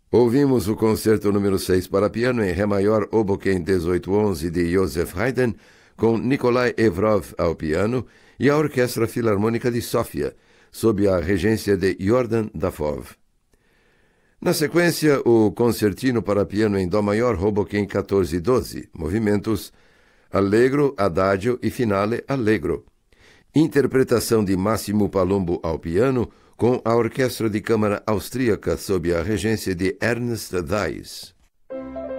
Ouvimos o concerto número 6 para piano em Ré maior Oboken 1811 de Joseph Haydn, com Nikolai Evrov ao piano e a Orquestra Filarmônica de Sófia, sob a regência de Jordan Dafov. Na sequência, o concertino para piano em Dó maior Hoboken 1412, movimentos Allegro, Adagio e Finale Allegro. Interpretação de Máximo Palumbo ao piano, com a Orquestra de Câmara Austríaca sob a regência de Ernst Weiss.